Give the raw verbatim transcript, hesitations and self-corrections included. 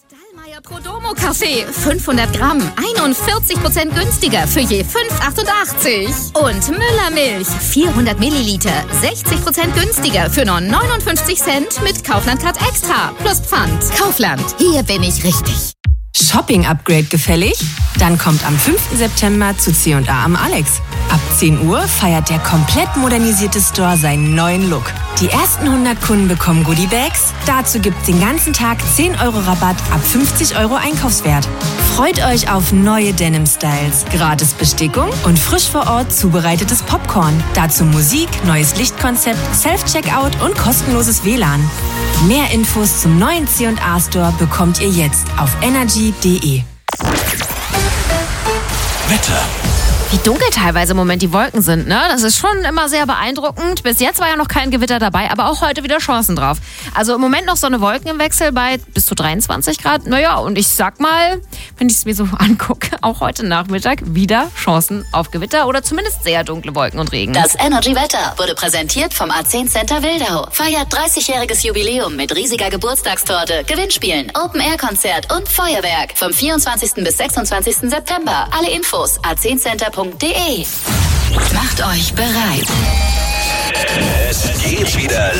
Dallmayr Prodomo Kaffee. fünfhundert Gramm. einundvierzig Prozent günstiger für je fünf Euro achtundachtzig. Und Müller Milch. vierhundert Milliliter. sechzig Prozent günstiger für nur neunundfünfzig Cent mit Kaufland-Card Extra. Plus Pfand. Kaufland. Hier bin ich richtig. Shopping-Upgrade gefällig? Dann kommt am fünften September zu C und A am Alex. Ab zehn Uhr feiert der komplett modernisierte Store seinen neuen Look. Die ersten hundert Kunden bekommen Goodiebags. Dazu gibt's den ganzen Tag zehn Euro Rabatt ab fünfzig Euro Einkaufswert. Freut euch auf neue Denim-Styles, gratis Bestickung und frisch vor Ort zubereitetes Popcorn. Dazu Musik, neues Lichtkonzept, Self-Checkout und kostenloses W L A N. Mehr Infos zum neuen C und A Store bekommt ihr jetzt auf energy punkt de. Wetter. Wie dunkel teilweise im Moment die Wolken sind, ne? Das ist schon immer sehr beeindruckend. Bis jetzt war ja noch kein Gewitter dabei, aber auch heute wieder Chancen drauf. Also im Moment noch Sonne-Wolken im Wechsel bei bis zu dreiundzwanzig Grad. Naja, und ich sag mal, wenn ich es mir so angucke, auch heute Nachmittag wieder Chancen auf Gewitter oder zumindest sehr dunkle Wolken und Regen. Das Energy-Wetter wurde präsentiert vom A zehn Center Wildau. Feiert dreißigjähriges Jubiläum mit riesiger Geburtstagstorte, Gewinnspielen, Open-Air-Konzert und Feuerwerk. Vom vierundzwanzigsten bis sechsundzwanzigsten September. Alle Infos a zehn center punkt de. Macht euch bereit. Es geht wieder